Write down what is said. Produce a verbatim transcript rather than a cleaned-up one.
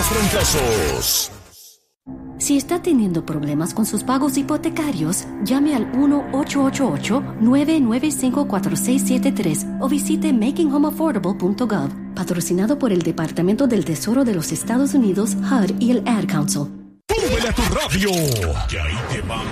los trancazos. Si está teniendo problemas con sus pagos hipotecarios, llame al uno ocho ocho ocho, nueve nueve cinco, cuatro seis siete tres o visite making home affordable punto gov, patrocinado por el Departamento del Tesoro de los Estados Unidos, H U D y el Ad Council. ¡Súbele a tu radio! Que ahí te va